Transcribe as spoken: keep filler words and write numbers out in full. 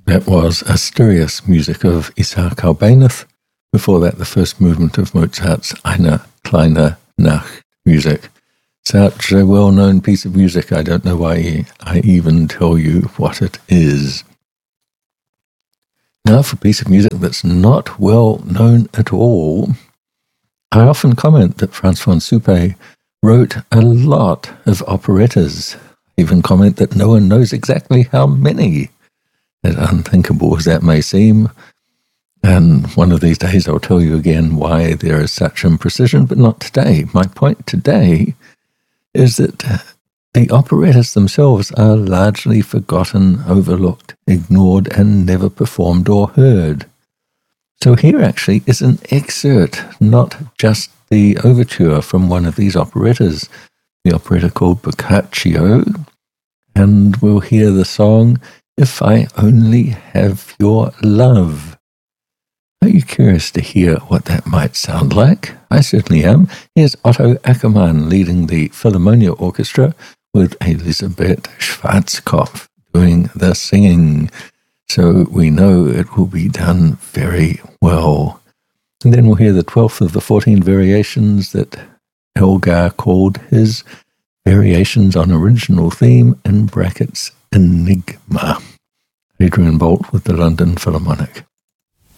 That was Asturias music of Isaac Albéniz. Before that, the first movement of Mozart's Eine kleine Nacht music. Such a well-known piece of music, I don't know why I even tell you what it is. Now for a piece of music that's not well known at all. I often comment that Frans van Suppe wrote a lot of operettas. I even comment that no one knows exactly how many. As unthinkable as that may seem. And one of these days I'll tell you again why there is such imprecision, but not today. My point today is that the operettas themselves are largely forgotten, overlooked, ignored, and never performed or heard. So here actually is an excerpt, not just the overture from one of these operettas, the operetta called Boccaccio, and we'll hear the song, If I Only Have Your Love. Are you curious to hear what that might sound like? I certainly am. Here's Otto Ackermann leading the Philharmonia Orchestra with Elisabeth Schwarzkopf doing the singing. So we know it will be done very well. And then we'll hear the twelfth of the fourteen variations that Elgar called his Variations on Original Theme, in brackets, Enigma. Adrian Bolt with the London Philharmonic.